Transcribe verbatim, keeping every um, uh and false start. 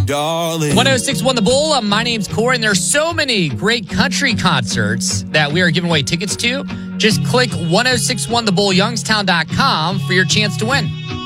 darling. one oh six point one The Bull. Uh, my name's Corey, and there's so many great country concerts that we are giving away tickets to. Just click ten sixty-one the bull youngstown dot com for your chance to win.